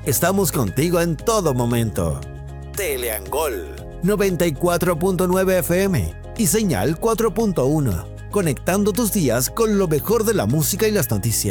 Estamos contigo en todo momento. Teleangol 94.9 FM y señal 4.1, conectando tus días con lo mejor de la música y las noticias.